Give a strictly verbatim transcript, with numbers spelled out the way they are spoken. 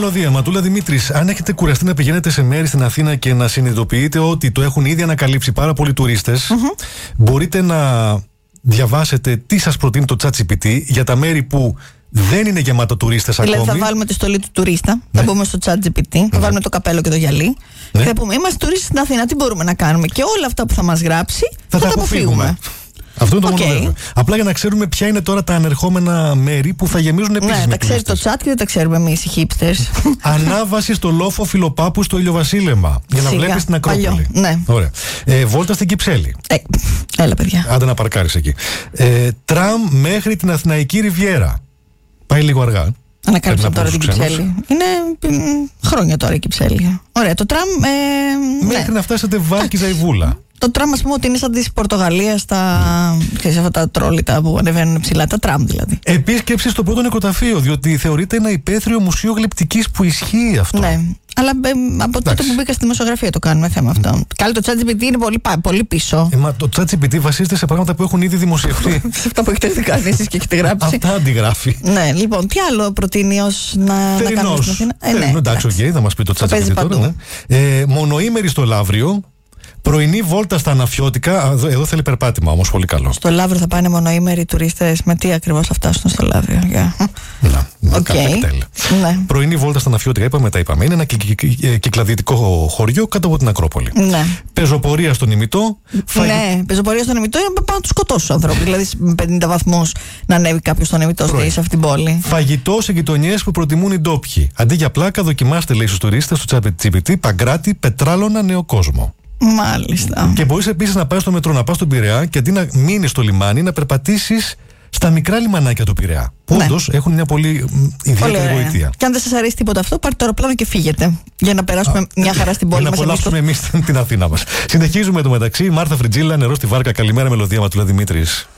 μελωδία. Ματούλα Δημήτρης, αν έχετε κουραστεί να πηγαίνετε σε μέρη στην Αθήνα και να συνειδητοποιείτε ότι το έχουν ήδη ανακαλύψει πάρα πολλοί τουρίστες, mm-hmm. μπορείτε να διαβάσετε τι σας προτείνει το ChatGPT για τα μέρη που δεν είναι γεμάτα τουρίστες ακόμη. Δηλαδή, θα βάλουμε τη στολή του τουρίστα, ναι. θα μπούμε στο ChatGPT, θα ναι. βάλουμε το καπέλο και το γυαλί. Ναι. Και θα πούμε: είμαστε τουρίστες στην Αθήνα, τι μπορούμε να κάνουμε? Και όλα αυτά που θα μας γράψει θα, θα τα αποφύγουμε. αποφύγουμε. Αυτό είναι το okay. μόνο βέβαιο. Απλά για να ξέρουμε ποια είναι τώρα τα ανερχόμενα μέρη που θα γεμίζουν επίσης. Ναι, τα ξέρει το chat και δεν τα ξέρουμε εμείς οι hipsters. Ανάβαση στο λόφο Φιλοπάπου στο Ηλιοβασίλεμα. Για να βλέπεις την Ακρόπολη. Ναι. Ωραία. Ε, βόλτα στην Κυψέλη. Ε, έλα, παιδιά. Άντε να παρκάρεις εκεί. Ε, τραμ μέχρι την Αθηναϊκή Ριβιέρα. Πάει λίγο αργά. Ανακάλυψα τώρα την Κυψέλη. Είναι χρόνια τώρα η Κυψέλη. Ωραία, το τραμ. Ε, μέχρι ναι. να φτάσετε Βάρκιζα η Βούλα. Το τραμ, ας πούμε, ότι είναι σαν της Πορτογαλίας στα mm. αυτά τα τρόλιτα που ανεβαίνουν ψηλά, τα τραμ δηλαδή. Επίσκεψη στο πρώτο νεκροταφείο, διότι θεωρείται ένα υπαίθριο μουσείο γλυπτικής που ισχύει αυτό. Ναι. Αλλά ε, από τότε που μπήκα στη δημοσιογραφία το κάνουμε θέμα αυτό. Καλή, το ChatGPT είναι πολύ, πολύ πίσω. Ε, μα το ChatGPT βασίζεται σε πράγματα που έχουν ήδη δημοσιευτεί. Σε αυτά που έχετε κάνει εσείς και έχετε γράψει. Αυτά αντιγράφει. Ναι, λοιπόν, τι άλλο προτείνει ως να, να κάνουμε στην Αθήνα? Ε, ναι, εντάξει, οκ, okay, θα μας πει το ChatGPT τώρα. Ναι. Ε, μονοήμερη στο Λαύριο. Πρωινή βόλτα στα Αναφιώτικα. Εδώ, εδώ θέλει περπάτημα όμως, πολύ καλό. Στο Λαύριο θα πάνε μονοήμεροι τουρίστες. Με τι ακριβώς θα φτάσουν στο Λαύριο? Yeah. Να, να okay. ναι. Πρωινή βόλτα στα Αναφιώτικα, είπαμε, τα είπαμε. Είναι ένα κυ- κυ- κυ- κυκλαδιτικό χωριό κάτω από την Ακρόπολη. Ναι. Πεζοπορία στον Ημιτό. Φαγη... Ναι, πεζοπορία στον Ημιτό είναι πάνω να του σκοτώσουν ανθρώπου. Δηλαδή με πενήντα βαθμούς να ανέβει κάποιο στον Ημιτό σε αυτή την πόλη. Φαγητό σε γειτονιές που προτιμούν οι ντόπιοι. Αντί για πλάκα, δοκιμάστε, λέει στους τουρίστες στο ChatGPT, Παγκράτη, Πετράλωνα, Νέο Κόσμο. Μάλιστα. Και μπορείς επίσης να πας στο μετρό, να πας στον Πειραιά και αντί να μείνεις στο λιμάνι, να περπατήσεις στα μικρά λιμανάκια του Πειραιά. Που ναι. όντως έχουν μια πολύ ιδιαίτερη γοητεία. Και αν δεν σας αρέσει τίποτα αυτό, πάρτε το αεροπλάνο και φύγετε. Για να περάσουμε Α, μια χαρά στην πόλη μας. Να απολαύσουμε εμείς την Αθήνα μας. Συνεχίζουμε το μεταξύ. Μάρθα Φριτζίλα, νερό στη βάρκα. Καλημέρα, μελωδία Ματούλα Δημήτρης.